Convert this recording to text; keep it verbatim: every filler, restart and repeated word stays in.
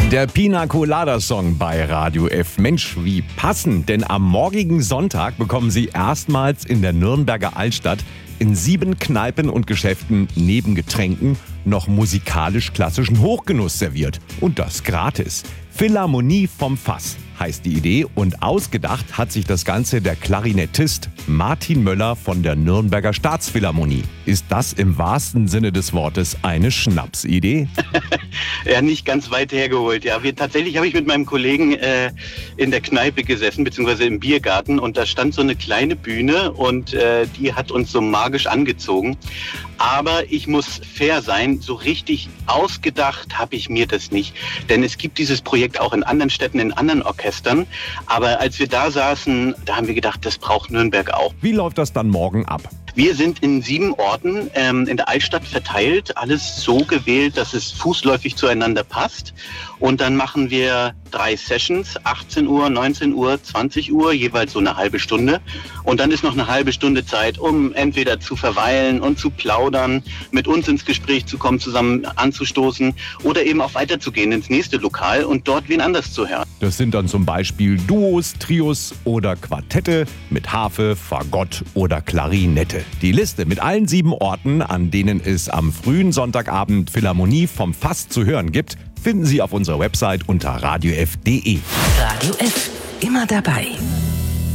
Der Pina Colada Song bei Radio F. Mensch, wie passend, denn am morgigen Sonntag bekommen Sie erstmals in der Nürnberger Altstadt in sieben Kneipen und Geschäften neben Getränken noch musikalisch-klassischen Hochgenuss serviert. Und das gratis. Philharmonie vom Fass heißt die Idee und ausgedacht hat sich das Ganze der Klarinettist Martin Möller von der Nürnberger Staatsphilharmonie. Ist das im wahrsten Sinne des Wortes eine Schnapsidee? Ja, nicht ganz weit hergeholt. Ja, wir, tatsächlich habe ich mit meinem Kollegen äh, in der Kneipe gesessen, beziehungsweise im Biergarten, und da stand so eine kleine Bühne und äh, die hat uns so magisch angezogen. Aber ich muss fair sein, so richtig ausgedacht habe ich mir das nicht. Denn es gibt dieses Projekt auch in anderen Städten, in anderen Orchestern. Aber als wir da saßen, da haben wir gedacht, das braucht Nürnberg auch. Wie läuft das dann morgen ab? Wir sind in sieben Orten ähm, in der Altstadt verteilt, alles so gewählt, dass es fußläufig zueinander passt. Und dann machen wir drei Sessions, achtzehn Uhr, neunzehn Uhr, zwanzig Uhr, jeweils so eine halbe Stunde. Und dann ist noch eine halbe Stunde Zeit, um entweder zu verweilen und zu plaudern, mit uns ins Gespräch zu kommen, zusammen anzustoßen oder eben auch weiterzugehen ins nächste Lokal und dort wen anders zu hören. Das sind dann zum Beispiel Duos, Trios oder Quartette mit Harfe, Fagott oder Klarinette. Die Liste mit allen sieben Orten, an denen es am frühen Sonntagabend Philharmonie vom Fass zu hören gibt, finden Sie auf unserer Website unter radiof punkt de. Radio F, immer dabei.